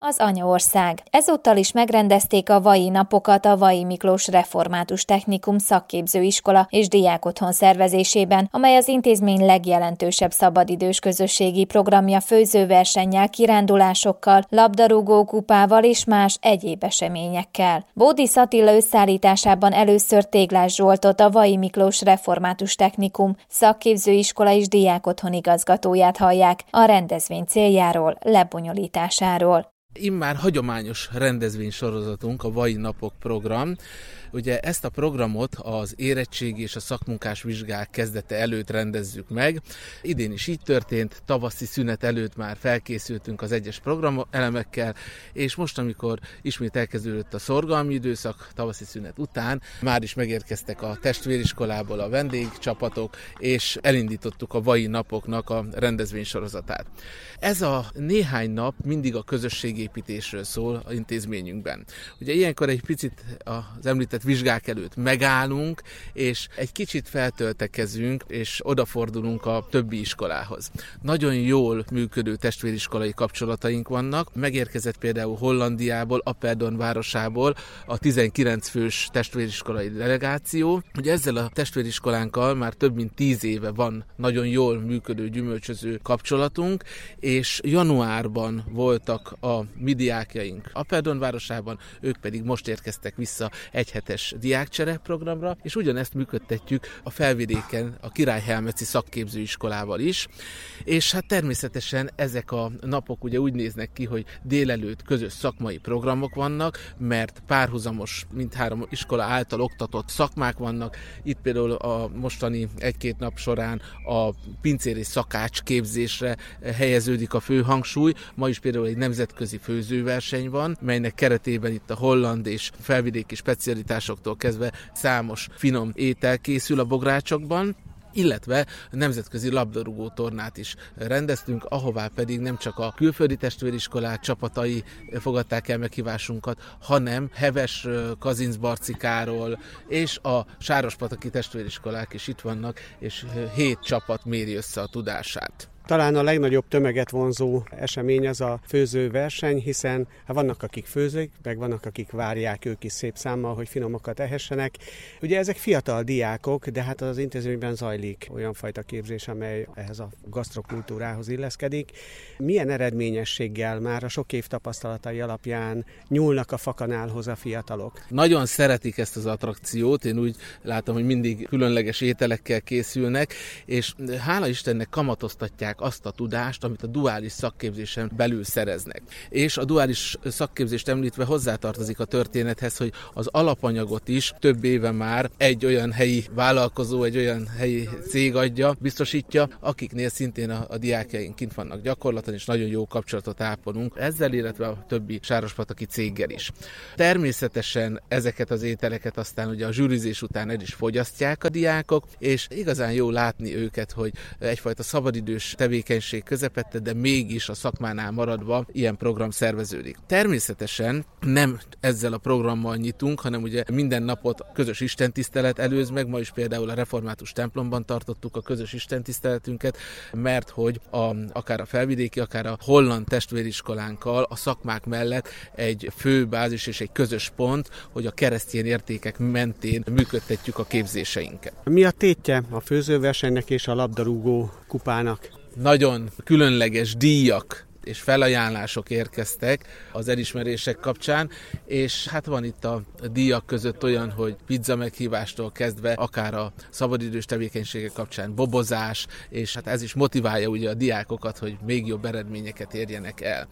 az anyaország. Ezúttal is megrendezték a Vai napokat a Vai Miklós Református Technikum szakképzőiskola és diákotthon szervezésében, amely az intézmény legjelentősebb szabadidős közösségi programja főzőversennyel, kirándulásokkal, labdarúgókupával és más egyéb eseményekkel. Bódis Attila összeállításában először Téglás Zsoltot, a Vai Miklós Református Technikum szakképzőiskola és diákotthon igazgatóját hallják a rendezvény céljáról, lebonyolításáról. Immár hagyományos rendezvénysorozatunk a Vai napok program. Ugye ezt a programot az érettségi és a szakmunkás vizsgák kezdete előtt rendezzük meg. Idén is így történt, tavaszi szünet előtt már felkészültünk az egyes programelemekkel, és most, amikor ismét elkezdődött a szorgalmi időszak tavaszi szünet után, már is megérkeztek a testvériskolából a vendégcsapatok, és elindítottuk a Vai napoknak a rendezvénysorozatát. Ez a néhány nap mindig a közösségépítésről szól az intézményünkben. Ugye ilyenkor egy picit az említett vizsgák előtt megállunk, és egy kicsit feltöltekezünk, és odafordulunk a többi iskolához. Nagyon jól működő testvériskolai kapcsolataink vannak. Megérkezett például Hollandiából, Apeldoorn városából a 19 fős testvériskolai delegáció. Ugye ezzel a testvériskolánkkal már több mint 10 éve van nagyon jól működő, gyümölcsöző kapcsolatunk, és januárban voltak a mi diákjaink Apeldoorn városában, ők pedig most érkeztek vissza egy hetes diákcsere programra, és ugyanezt működtetjük a Felvidéken a Királyhelmeci szakképzőiskolával is, és hát természetesen ezek a napok ugye úgy néznek ki, hogy délelőtt közös szakmai programok vannak, mert párhuzamos mindhárom iskola által oktatott szakmák vannak. Itt például a mostani egy-két nap során a pincér és szakács képzésre helyeződik a fő hangsúly. Ma is például egy nemzetközi főzőverseny van, melynek keretében itt a holland és felvidéki specialitásoktól kezdve számos finom étel készül a bográcsokban, illetve nemzetközi labdarúgó tornát is rendeztünk, ahová pedig nem csak a külföldi testvériskolák csapatai fogadták el meghívásunkat, hanem Heves Kazincbarcikáról és a sárospataki testvériskolák is itt vannak, és 7 csapat méri össze a tudását. Talán a legnagyobb tömeget vonzó esemény az a főzőverseny, hiszen vannak, akik főzik, meg vannak, akik várják ők is szép számmal, hogy finomakat ehessenek. Ugye ezek fiatal diákok, de hát az intézményben zajlik olyan fajta képzés, amely ehhez a gasztrokultúrához illeszkedik. Milyen eredményességgel már a sok év tapasztalatai alapján nyúlnak a fakanálhoz a fiatalok? Nagyon szeretik ezt az attrakciót, én úgy látom, hogy mindig különleges ételekkel készülnek, és hála Istennek kamatoztatják azt a tudást, amit a duális szakképzésen belül szereznek. És a duális szakképzést említve hozzátartozik a történethez, hogy az alapanyagot is több éve már egy olyan helyi vállalkozó, egy olyan helyi cég adja, biztosítja, akiknél szintén a diákjaink kint vannak gyakorlaton, és nagyon jó kapcsolatot ápolunk ezzel, illetve a többi sárospataki céggel is. Természetesen ezeket az ételeket aztán ugye a zsűrizés után el is fogyasztják a diákok, és igazán jó látni őket, hogy egyfajta szabadidős tevékenység közepette, de mégis a szakmánál maradva ilyen program szerveződik. Természetesen nem ezzel a programmal nyitunk, hanem ugye minden napot közös istentisztelet előz meg, ma is például a református templomban tartottuk a közös istentiszteletünket, mert hogy akár a felvidéki, akár a holland testvériskolánkkal a szakmák mellett egy fő bázis és egy közös pont, hogy a keresztény értékek mentén működtetjük a képzéseinket. Mi a tétje a főzőversenynek és a labdarúgó kupának? Nagyon különleges díjak és felajánlások érkeztek az elismerések kapcsán, és hát van itt a díjak között olyan, hogy pizza meghívástól kezdve, akár a szabadidős tevékenységek kapcsán bobozás, és hát ez is motiválja ugye a diákokat, hogy még jobb eredményeket érjenek el.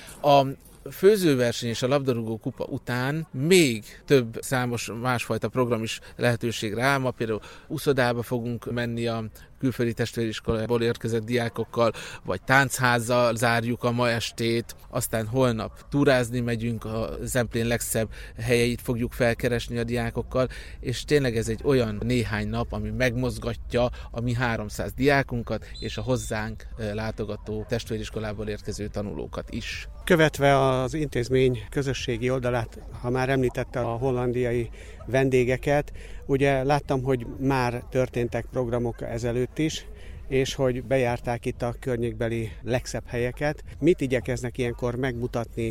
A főzőverseny és a labdarúgó kupa után még több számos másfajta program is lehetőségre áll. Ma például uszodába fogunk menni a külföldi testvériskolából érkezett diákokkal, vagy táncházzal zárjuk a ma estét, aztán holnap túrázni megyünk, a Zemplén legszebb helyeit fogjuk felkeresni a diákokkal, és tényleg ez egy olyan néhány nap, ami megmozgatja a mi 300 diákunkat, és a hozzánk látogató testvériskolából érkező tanulókat is. Követve az intézmény közösségi oldalát, ha már említette a hollandiai vendégeket, ugye láttam, hogy már történtek programok ezelőtt is, és hogy bejárták itt a környékbeli legszebb helyeket. Mit igyekeznek ilyenkor megmutatni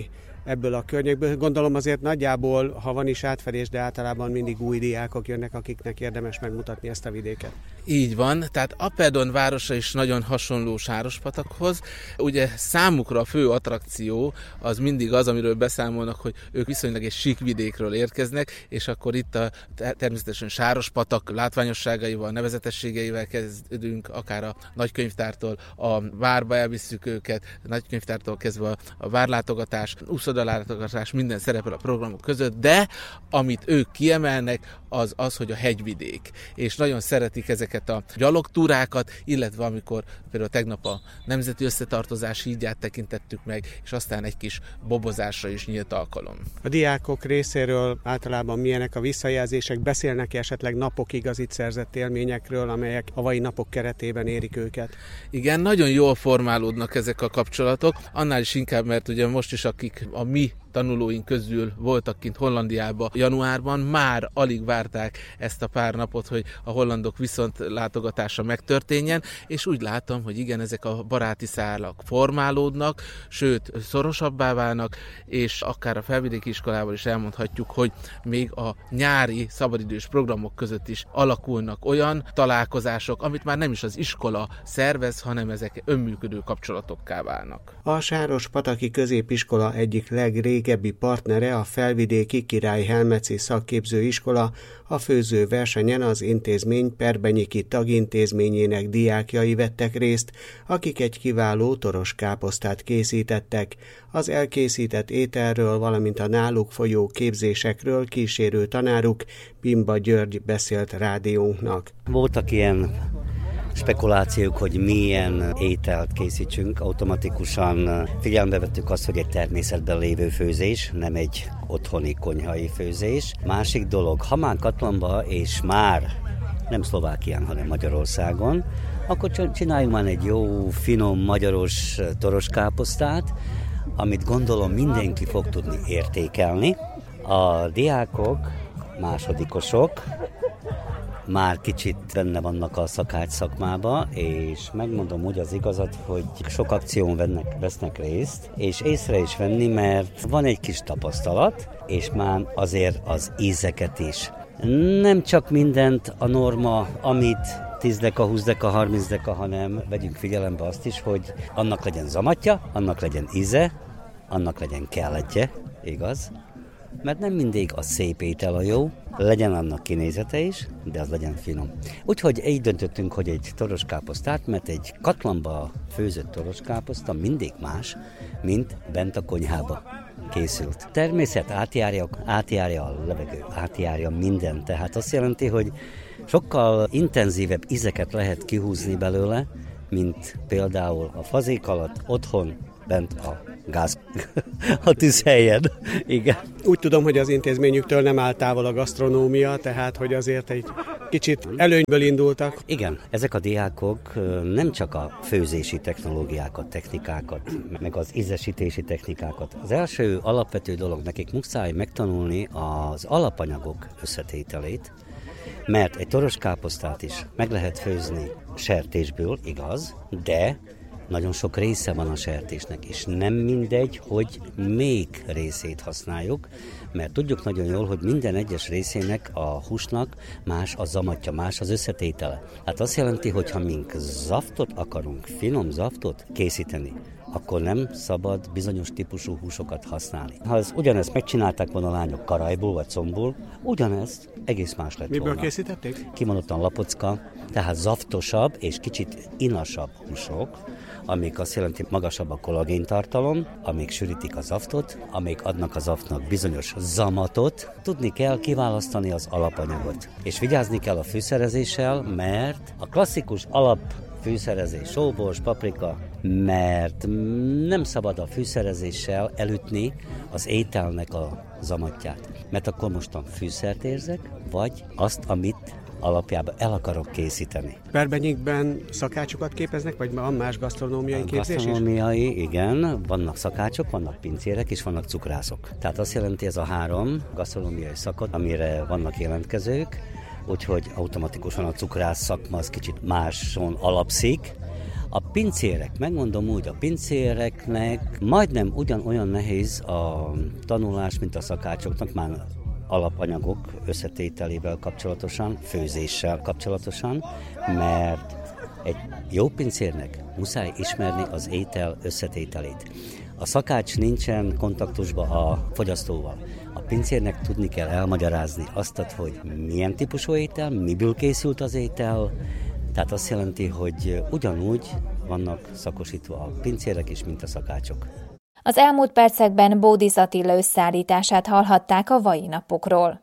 ebből a környékből. Gondolom azért nagyjából, ha van is átfedés, de általában mindig új diákok jönnek, akiknek érdemes megmutatni ezt a vidéket. Így van, tehát Apeldoorn városa is nagyon hasonló Sárospatakhoz. Ugye számukra a fő attrakció az mindig az, amiről beszámolnak, hogy ők viszonylag egy sík vidékről érkeznek, és akkor itt természetesen Sárospatak látványosságaival, nevezetességeivel kezdünk, akár a nagykönyvtártól a várba elvisszük őket, nagykönyvtártól kezdve a várlátogatás, úszodalátogatás, minden szerepel a programok között, de amit ők kiemelnek, az, hogy a hegyvidék. És nagyon szeretik ezeket a gyalogtúrákat, illetve amikor például tegnap a Nemzeti Összetartozás hídját tekintettük meg, és aztán egy kis bobozásra is nyílt alkalom. A diákok részéről általában milyenek a visszajelzések? Beszélnek esetleg napokig az itt szerzett élményekről, amelyek a Vai Napok keretében érik őket? Igen, nagyon jól formálódnak ezek a kapcsolatok, annál is inkább, mert ugye most is akik a mi tanulóink közül voltak kint Hollandiában januárban, már alig várták ezt a pár napot, hogy a hollandok viszont látogatása megtörténjen, és úgy látom, hogy igen, ezek a baráti szálak formálódnak, sőt, szorosabbá válnak, és akár a felvidéki iskolával is elmondhatjuk, hogy még a nyári szabadidős programok között is alakulnak olyan találkozások, amit már nem is az iskola szervez, hanem ezek önműködő kapcsolatokká válnak. A Sárospataki Középiskola egyik legrégebbi partnere, a Felvidéki Király Helmeci Szakképzőiskola, a főző versenyen az intézmény perbenyiki tagintézményének diákjai vettek részt, akik egy kiváló toroskáposztát készítettek. Az elkészített ételről, valamint a náluk folyó képzésekről kísérő tanáruk, Bimba György beszélt rádiónknak. Voltak ilyen spekulációk, hogy milyen ételt készítsünk. Automatikusan figyelembe vettük azt, hogy egy természetben lévő főzés, nem egy otthoni konyhai főzés. Másik dolog, ha már Katlanba és már nem Szlovákián, hanem Magyarországon, akkor csináljunk már egy jó, finom, magyaros toroskáposztát, amit gondolom mindenki fog tudni értékelni. A diákok, másodikosok már kicsit benne vannak a szakács szakmába, és megmondom úgy az igazat, hogy sok akción vesznek részt, és észre is venni, mert van egy kis tapasztalat, és már azért az ízeket is. Nem csak mindent a norma, amit 10 deka, 20 deka, 30 deka, hanem vegyünk figyelembe azt is, hogy annak legyen zamatja, annak legyen íze, annak legyen kelletje, igaz? Mert nem mindig a szép étel a jó, legyen annak kinézete is, de az legyen finom. Úgyhogy így döntöttünk, hogy egy toroskáposztát, mert egy Katlanba főzött toroskáposzta mindig más, mint bent a konyhába készült. Természet átjárja a levegő, átjárja minden, tehát azt jelenti, hogy sokkal intenzívebb ízeket lehet kihúzni belőle, mint például a fazék alatt otthon bent a tűzhelyen. Igen. Úgy tudom, hogy az intézményüktől nem áll távol a gasztronómia, tehát hogy azért egy kicsit előnyből indultak. Igen, ezek a diákok nem csak a főzési technológiákat, technikákat, meg az ízesítési technikákat. Az első alapvető dolog, nekik muszáj megtanulni az alapanyagok összetételét, mert egy toroskáposztát is meg lehet főzni sertésből, igaz, de nagyon sok része van a sertésnek, és nem mindegy, hogy még részét használjuk, mert tudjuk nagyon jól, hogy minden egyes részének a húsnak más a zamatja, más az összetétele. Hát azt jelenti, hogy ha mink zaftot akarunk, finom zaftot készíteni, akkor nem szabad bizonyos típusú húsokat használni. Ha ugyanezt megcsinálták volna a lányok karajból vagy combból, ugyanezt egész más lett volna. Miből készítették? Kimondottan lapocka, tehát zaftosabb és kicsit inasabb húsok, amik azt jelenti, magasabb a kollagéntartalom, amik sűrítik a zaftot, amik adnak a zaftnak bizonyos zamatot. Tudni kell kiválasztani az alapanyagot. És vigyázni kell a fűszerezéssel, mert a klasszikus fűszerezés, sóbors, paprika, mert nem szabad a fűszerezéssel elütni az ételnek a zamatját. Mert akkor mostan fűszert érzek, vagy azt, amit alapjában el akarok készíteni. Perbenyikben szakácsokat képeznek, vagy van más gasztronómiai képzés is? Gasztronómiai, igen, vannak szakácsok, vannak pincérek és vannak cukrászok. Tehát azt jelenti ez a 3 gasztronómiai szakot, amire vannak jelentkezők, úgyhogy automatikusan a cukrász szakma az kicsit máson alapszik. A pincérek, megmondom úgy, a pincéreknek majdnem ugyanolyan nehéz a tanulás, mint a szakácsoknak, már alapanyagok összetételével kapcsolatosan, főzéssel kapcsolatosan, mert egy jó pincérnek muszáj ismerni az étel összetételét. A szakács nincsen kontaktusban a fogyasztóval. A pincérnek tudni kell elmagyarázni azt, hogy milyen típusú étel, miből készült az étel. Tehát azt jelenti, hogy ugyanúgy vannak szakosítva a pincérek is, mint a szakácsok. Az elmúlt percekben Bódis Attila összeállítását hallhatták a Vai napokról.